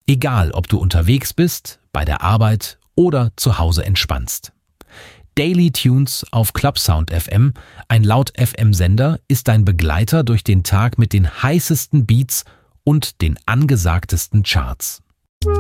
Egal, ob du unterwegs bist, bei der Arbeit oder zu Hause entspannst. Daily Tunes auf Clubsound FM, ein Laut-FM-Sender, ist dein Begleiter durch den Tag mit den heißesten Beats und den angesagtesten Charts.